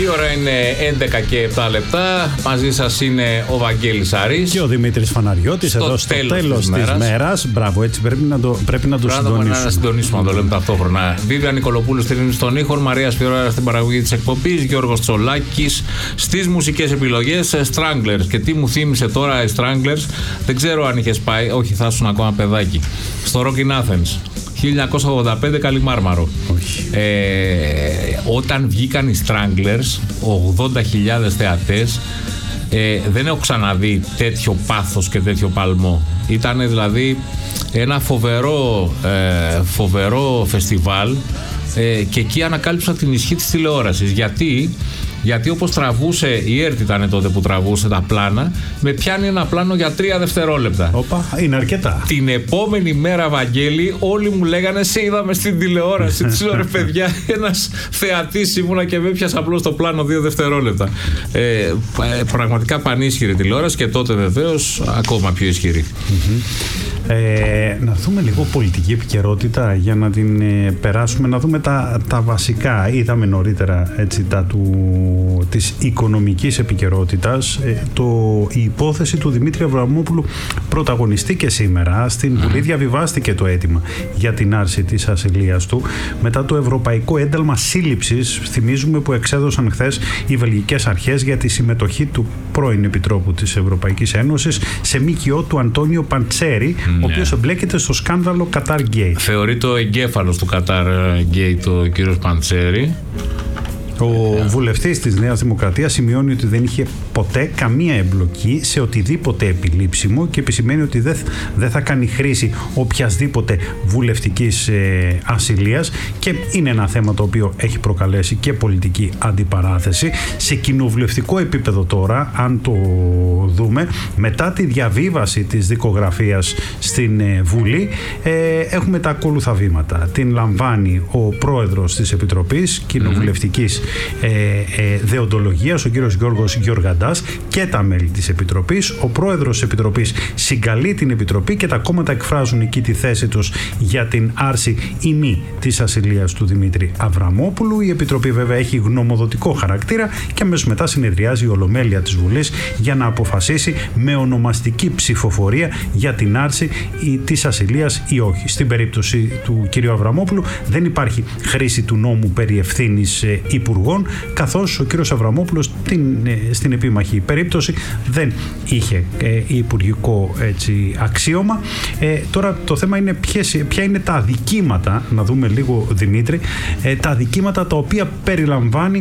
Η ώρα είναι 11 και 7 λεπτά. Μαζί σας είναι ο Βαγγέλης Αρής και ο Δημήτρης Φαναριώτης εδώ στο τέλος της μέρας. Μπράβο, έτσι πρέπει να το συντονίσουμε. Να συντονίσουμε, να το λέμε ταυτόχρονα. Βίβια Νικολοπούλου στην ήχο, Μαρία Σπυρόρα στην παραγωγή της εκπομπής, Γιώργος Τσολάκης στις μουσικές επιλογές. Stranglers. Και τι μου θύμισε τώρα οι Stranglers, δεν ξέρω αν είχες πάει, όχι, θα ήσουν ακόμα παιδάκι, στο Rock in Athens. 1985, Καλιμάρμαρο. Όταν βγήκαν οι Stranglers, 80.000 θεατές, δεν έχω ξαναδεί τέτοιο πάθος και τέτοιο παλμό. Ήταν δηλαδή ένα φοβερό φεστιβάλ, και εκεί ανακάλυψα την ισχύ της τηλεόρασης. Γιατί όπως τραβούσε, η ΕΡΤ ήταν τότε που τραβούσε τα πλάνα, με πιάνει ένα πλάνο για 3 δευτερόλεπτα. Όπα, είναι αρκετά. Την επόμενη μέρα, Βαγγέλη, όλοι μου λέγανε σε είδαμε στην τηλεόραση. Της λέω, ρε παιδιά, ένας θεατής ήμουνα και με πιάσα απλώς το πλάνο 2 δευτερόλεπτα. Πραγματικά πανίσχυρη τηλεόραση, και τότε βεβαίως ακόμα πιο ισχυρή. Να δούμε λίγο πολιτική επικαιρότητα για να την περάσουμε, να δούμε τα βασικά. Είδαμε νωρίτερα, έτσι, της οικονομικής επικαιρότητας. Η υπόθεση του Δημήτρη Αβραμόπουλου πρωταγωνιστήκε σήμερα. Στην Βουλή διαβιβάστηκε το αίτημα για την άρση της ασυλίας του μετά το Ευρωπαϊκό Ένταλμα Σύλληψης, θυμίζουμε, που εξέδωσαν χθες οι βελγικές αρχές για τη συμμετοχή του πρώην Επιτρόπου της Ευρωπαϊκής Ένωσης σε ΜΚΟ του Αντώνιο Παντσέρη, ο οποίος εμπλέκεται στο σκάνδαλο Qatar Gate. Θεωρείται ο εγκέφαλος του Qatar Gate ο κύριος Παντσέρη. Ο βουλευτής της Νέας Δημοκρατίας σημειώνει ότι δεν είχε ποτέ καμία εμπλοκή σε οτιδήποτε επιλήψιμο και επισημαίνει ότι δεν θα κάνει χρήση οποιασδήποτε βουλευτικής ασυλίας, και είναι ένα θέμα το οποίο έχει προκαλέσει και πολιτική αντιπαράθεση. Σε κοινοβουλευτικό επίπεδο τώρα, αν το δούμε, μετά τη διαβίβαση της δικογραφίας στην Βουλή, έχουμε τα ακόλουθα βήματα. Την λαμβάνει ο πρόεδρος της Επιτροπής Κοινοβουλευτικής Δεοντολογίας, ο κύριος Γιώργος Γιοργαντάς, και τα μέλη της Επιτροπής. Ο πρόεδρος της Επιτροπής συγκαλεί την Επιτροπή και τα κόμματα εκφράζουν εκεί τη θέση τους για την άρση ή μη της ασυλίας του Δημήτρη Αβραμόπουλου. Η Επιτροπή βέβαια έχει γνωμοδοτικό χαρακτήρα και αμέσως μετά συνεδριάζει η Ολομέλεια της Βουλής για να αποφασίσει με ονομαστική ψηφοφορία για την άρση της ασυλίας ή όχι. Στην περίπτωση του κ. Αβραμόπουλου δεν υπάρχει χρήση του νόμου περί ευθύνης υπουργών, καθώς ο κ. Αβραμόπουλος στην επίμαχη περίπτωση δεν είχε υπουργικό, έτσι, αξίωμα. Τώρα το θέμα είναι ποια είναι τα αδικήματα, να δούμε λίγο, Δημήτρη, τα αδικήματα τα οποία περιλαμβάνει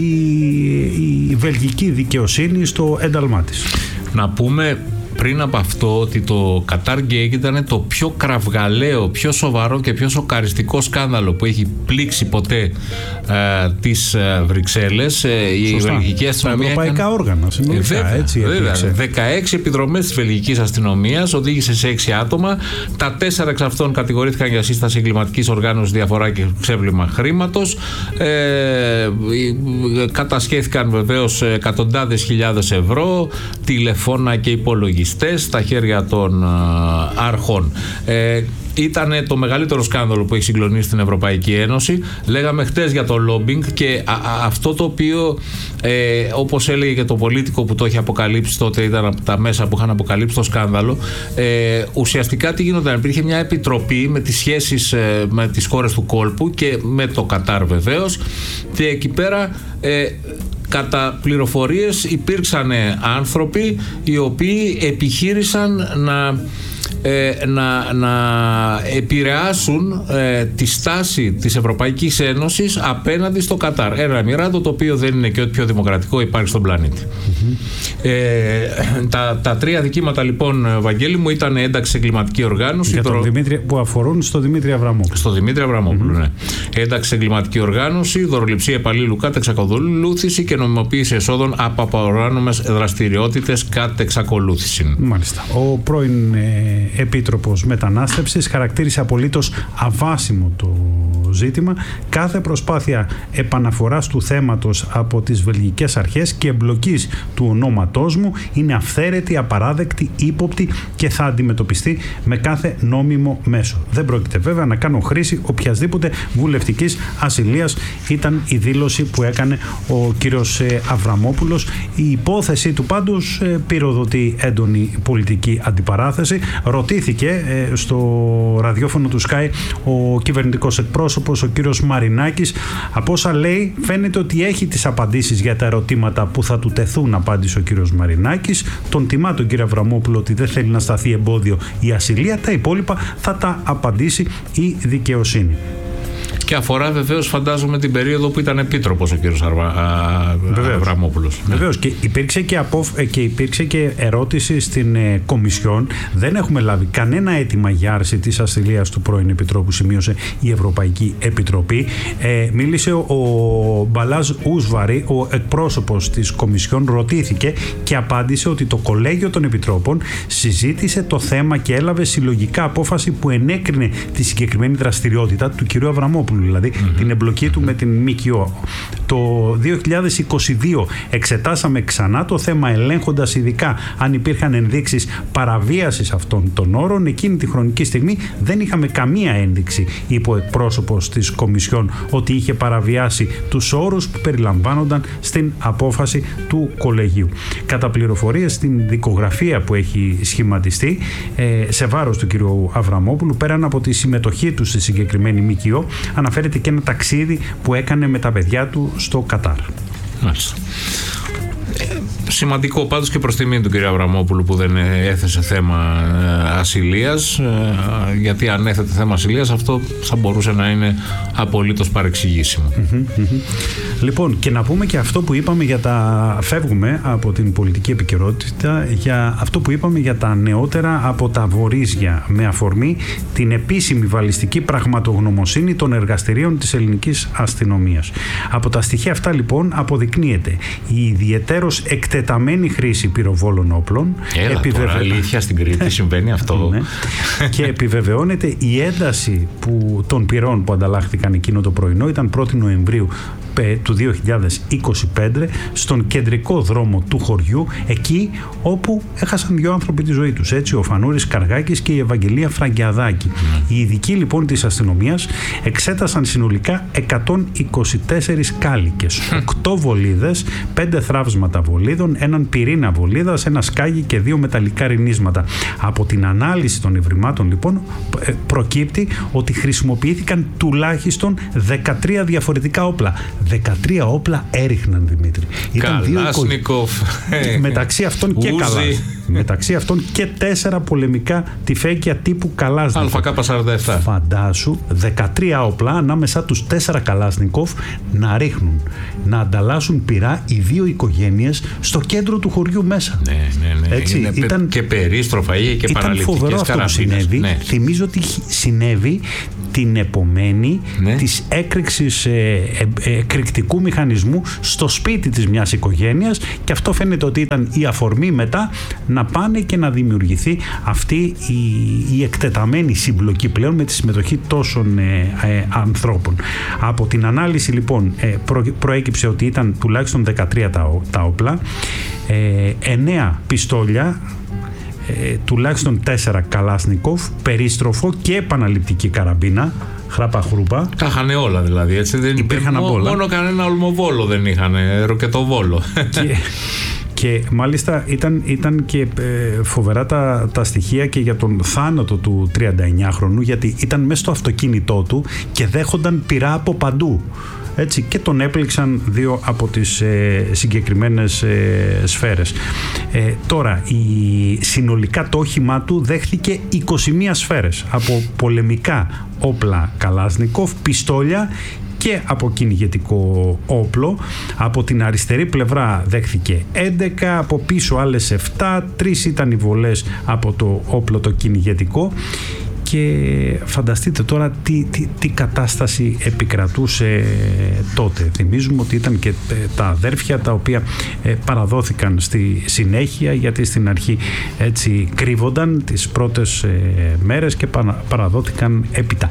η βελγική δικαιοσύνη στο ένταλμά της. Να πούμε πριν από αυτό ότι το Qatar Gate ήταν το πιο κραυγαλαίο, πιο σοβαρό και πιο σοκαριστικό σκάνδαλο που έχει πλήξει ποτέ τις Βρυξέλλες. Η βελγική αστυνομία. Τα ευρωπαϊκά όργανα, συνολικά, έτσι. Βέβαια. 16 επιδρομές της βελγικής αστυνομίας, οδήγησε σε 6 άτομα. Τα 4 εξ αυτών κατηγορήθηκαν για σύσταση εγκληματικής οργάνωσης, διαφορά και ξέπλυμα χρήματος. Κατασχέθηκαν βεβαίως εκατοντάδες χιλιάδες ευρώ, τηλεφώνα και υπολογιστές στα χέρια των αρχών. Ήταν το μεγαλύτερο σκάνδαλο που έχει συγκλονίσει την Ευρωπαϊκή Ένωση. Λέγαμε χτες για το lobbying, και αυτό το οποίο, όπως έλεγε και το Πολίτικο που το έχει αποκαλύψει τότε, ήταν από τα μέσα που είχαν αποκαλύψει το σκάνδαλο. Ουσιαστικά τι γινόταν? Υπήρχε μια επιτροπή με τις σχέσεις με τις χώρες του κόλπου και με το Κατάρ βεβαίως, και εκεί πέρα κατά πληροφορίες υπήρξαν άνθρωποι οι οποίοι επιχείρησαν να επηρεάσουν τη στάση της Ευρωπαϊκής Ένωσης απέναντι στο Κατάρ. Ένα Εμιράτο το οποίο δεν είναι και ό,τι πιο δημοκρατικό υπάρχει στον πλανήτη. Τα 3 δικήματα λοιπόν, Βαγγέλη μου, ήταν ένταξη σε εγκληματική οργάνωση. Για τον Δημήτρη, που αφορούν στο Δημήτρη Αβραμόπουλο. Στο Δημήτρη Αβραμόπουλο, ναι. Ένταξη σε εγκληματική οργάνωση, δωροληψία υπαλλήλου κατ' εξακολούθηση και νομιμοποίηση εσόδων από απαγορευόμενες δραστηριότητες κατ' εξακολούθηση. Μάλιστα. Ο πρώην Επίτροπος Μετανάστευσης χαρακτήρισε απολύτως αβάσιμο το ζήτημα. Κάθε προσπάθεια επαναφοράς του θέματος από τις βελγικές αρχές και εμπλοκής του ονόματός μου είναι αυθαίρετη, απαράδεκτη, ύποπτη και θα αντιμετωπιστεί με κάθε νόμιμο μέσο. Δεν πρόκειται βέβαια να κάνω χρήση οποιασδήποτε βουλευτικής ασυλίας, ήταν η δήλωση που έκανε ο κύριος Αβραμόπουλος. Η υπόθεση του πάντως πυροδοτεί έντονη πολιτική αντιπαράθεση. Ρωτήθηκε στο ραδιόφωνο του Sky ο κυβερνητικός εκπρόσωπος, ο κύριος Μαρινάκης. Από όσα λέει φαίνεται ότι έχει τις απαντήσεις για τα ερωτήματα που θα του τεθούν, απάντησε ο κύριος Μαρινάκης. Τον τιμά τον κύριο Αβραμόπουλο ότι δεν θέλει να σταθεί εμπόδιο η ασυλία. Τα υπόλοιπα θα τα απαντήσει η δικαιοσύνη. Και αφορά βεβαίως, φαντάζομαι, την περίοδο που ήταν επίτροπος ο κύριος Αβραμόπουλος. Βεβαίως. Και υπήρξε και ερώτηση στην Κομισιόν. Δεν έχουμε λάβει κανένα αίτημα για άρση της ασυλίας του πρώην Επιτρόπου, σημείωσε η Ευρωπαϊκή Επιτροπή. Μίλησε ο Μπαλάζ Ούσβαρη, ο εκπρόσωπος της Κομισιόν, ρωτήθηκε και απάντησε ότι το Κολέγιο των Επιτρόπων συζήτησε το θέμα και έλαβε συλλογικά απόφαση που ενέκρινε τη συγκεκριμένη δραστηριότητα του κυρίου Αβραμόπουλου. Δηλαδή την εμπλοκή του με την ΜΚΟ. Το 2022 εξετάσαμε ξανά το θέμα, ελέγχοντας ειδικά αν υπήρχαν ενδείξεις παραβίασης αυτών των όρων. Εκείνη τη χρονική στιγμή δεν είχαμε καμία ένδειξη, είπε ο εκπρόσωπος της Κομισιόν, ότι είχε παραβιάσει τους όρους που περιλαμβάνονταν στην απόφαση του Κολεγίου. Κατά πληροφορίες, στην δικογραφία που έχει σχηματιστεί σε βάρος του κ. Αβραμόπουλου, πέραν από τη συμμετοχή του στη συγκεκριμένη ΜΚΟ, αναφέρεται και ένα ταξίδι που έκανε με τα παιδιά του στο Κατάρ. Μάλιστα. Σημαντικό πάντως και προς τιμή του κ. Αβραμόπουλου που δεν έθεσε θέμα ασυλίας, γιατί αν έθετε θέμα ασυλίας αυτό θα μπορούσε να είναι απολύτως παρεξηγήσιμο. Λοιπόν, και να πούμε και αυτό που είπαμε για τα... Φεύγουμε από την πολιτική επικαιρότητα για αυτό που είπαμε για τα νεότερα από τα βορίζια, με αφορμή την επίσημη βαλιστική πραγματογνωμοσύνη των εργαστηρίων της ελληνικής αστυνομίας. Από τα στοιχεία αυτά λοιπόν αποδεικνύεται η ιδιαιτέρως εκτεταμένη χρήση πυροβόλων όπλων. Τώρα, αλήθεια στην Κρήτη συμβαίνει αυτό. Ναι. Και επιβεβαιώνεται η ένταση των πυρών που ανταλλάχθηκαν εκείνο το πρωινό. Ήταν 1η Νοεμβρίου του 2025 στον κεντρικό δρόμο του χωριού, εκεί όπου έχασαν 2 άνθρωποι τη ζωή τους, έτσι, ο Φανούρης Καργάκης και η Ευαγγελία Φραγκιαδάκη. Οι ειδικοί λοιπόν της αστυνομίας εξέτασαν συνολικά 124 κάλικες, 8 βολίδες, 5 θραύσματα βολίδων, έναν πυρήνα βολίδας, ένα σκάγι και 2 μεταλλικά ρινίσματα. Από την ανάλυση των ευρημάτων λοιπόν προκύπτει ότι χρησιμοποιήθηκαν τουλάχιστον 13 διαφορετικά όπλα. 13 όπλα έριχναν, Δημήτρη. Ήταν 2 Καλάσνικοφ. Μεταξύ αυτών και μεταξύ αυτών και 4 πολεμικά τυφέκια τύπου Καλάσνικοφ. ΑΚ-47. Φαντάσου 13 όπλα ανάμεσά τους 4 Καλάσνικοφ να ρίχνουν, να ανταλλάσσουν πυρά οι 2 οικογένειες στο κέντρο του χωριού μέσα. Ναι. Έτσι, ήταν, και περίστροφα είχε και παραλυτικές φοβερό αυτό που συνέβη. Ναι. Θυμίζω ότι συνέβη την επομένη της έκρηξης εκρηκτικού μηχανισμού στο σπίτι της μιας οικογένειας, και αυτό φαίνεται ότι ήταν η αφορμή μετά να πάνε και να δημιουργηθεί αυτή η εκτεταμένη συμπλοκή πλέον με τη συμμετοχή τόσων ανθρώπων. Από την ανάλυση λοιπόν προέκυψε ότι ήταν τουλάχιστον 13 τα όπλα, 9 πιστόλια, τουλάχιστον 4 Καλάσνικοφ, περίστροφο και επαναληπτική καραμπίνα, χράπα-χρούπα. Τα είχαν όλα δηλαδή, έτσι. Δεν υπήρχαν μόνο κανένα ολμοβόλο δεν είχαν, ροκετοβόλο. Και μάλιστα ήταν και φοβερά τα στοιχεία και για τον θάνατο του 39χρονου, γιατί ήταν μέσα στο αυτοκίνητό του και δέχονταν πυρά από παντού. Έτσι, και τον έπληξαν 2 από τις συγκεκριμένες σφαίρες. Τώρα, συνολικά το όχημά του δέχθηκε 21 σφαίρες από πολεμικά όπλα Καλάσνικοφ, πιστόλια και από κυνηγετικό όπλο. Από την αριστερή πλευρά δέχθηκε 11, από πίσω άλλες 7, 3 ήταν οι βολές από το όπλο το κυνηγετικό. Και φανταστείτε τώρα τι κατάσταση επικρατούσε τότε. Θυμίζουμε ότι ήταν και τα αδέρφια τα οποία παραδόθηκαν στη συνέχεια, γιατί στην αρχή έτσι κρύβονταν τις πρώτες μέρες και παραδόθηκαν έπειτα.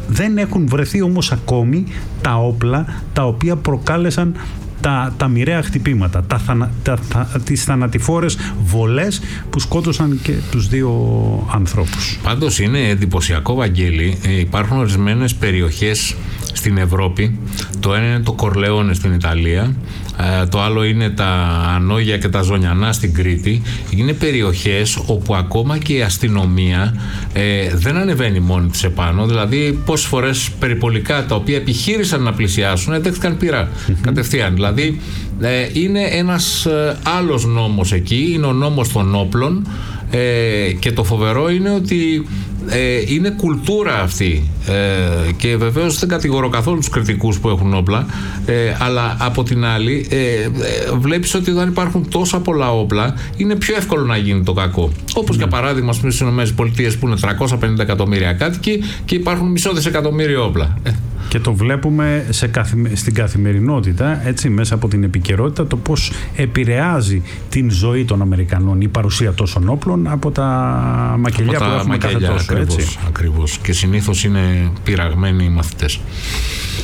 Δεν έχουν βρεθεί όμως ακόμη τα όπλα τα οποία προκάλεσαν τα μοιραία χτυπήματα, τις θανατηφόρες βολές που σκότωσαν και τους δύο ανθρώπους. Πάντως είναι εντυπωσιακό, Βαγγέλη, υπάρχουν ορισμένες περιοχές στην Ευρώπη. Το ένα είναι το Κορλεόνε στην Ιταλία, το άλλο είναι τα Ανόγια και τα Ζωνιανά στην Κρήτη. Είναι περιοχές όπου ακόμα και η αστυνομία δεν ανεβαίνει μόνη της επάνω. Δηλαδή πόσες φορές περιπολικά τα οποία επιχείρησαν να πλησιάσουν δέχτηκαν πυρά κατευθείαν. Δηλαδή είναι ένας άλλος νόμος εκεί, είναι ο νόμος των όπλων, και το φοβερό είναι ότι είναι κουλτούρα αυτή, και βεβαίως δεν κατηγορώ καθόλου τους κριτικούς που έχουν όπλα, αλλά από την άλλη βλέπεις ότι όταν υπάρχουν τόσα πολλά όπλα είναι πιο εύκολο να γίνει το κακό, όπως για παράδειγμα στις ΗΠΑ που είναι 350 εκατομμύρια κάτοικοι και υπάρχουν μισό δισεκατομμύριο όπλα. Και το βλέπουμε στην καθημερινότητα, έτσι, μέσα από την επικαιρότητα, το πώς επηρεάζει την ζωή των Αμερικανών η παρουσία τόσων όπλων από τα μακελιά που έχουμε κάθε τόσο. Ακριβώς. Και συνήθως είναι πειραγμένοι οι μαθητές.